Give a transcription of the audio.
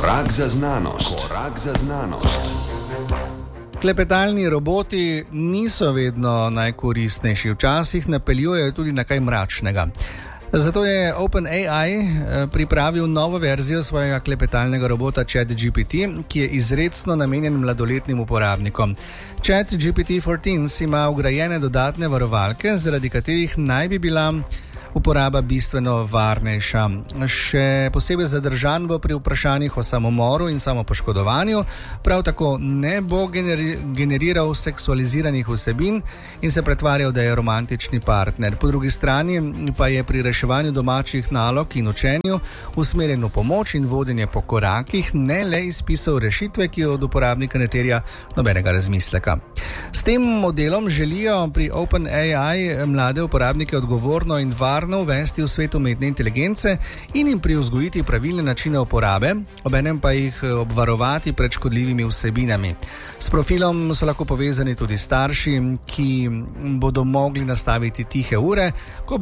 Korak za znanost. Korak za znanost. Klepetalni roboti niso vedno najkoristnejši, včasih napeljujejo tudi na kaj mračnega. Zato je OpenAI pripravil novo verzijo svojega klepetalnega robota ChatGPT, ki je izrecno namenjen mladoletnim uporabnikom. ChatGPT-14 ima vgrajene dodatne varovalke, zaradi katerih naj bi bila uporaba bistveno varnejša. Še posebej zadržan bo pri vprašanjih o samomoru in samopoškodovanju, prav tako ne bo generiral seksualiziranih vsebin in se pretvarjal, da je romantični partner. Po drugi strani pa je pri reševanju domačih nalog in učenju usmerjen v pomoč in vodenje po korakih, ne le izpisal rešitve, ki od uporabnika ne terja nobenega razmisleka. S tem modelom želijo pri OpenAI mlade uporabnike odgovorno in varno uvesti v svet umetne inteligence in jim privzgojiti pravilne načine uporabe, obenem pa jih obvarovati pred škodljivimi vsebinami. S profilom so lahko povezani tudi starši, ki bodo mogli nastaviti tihe ure, ko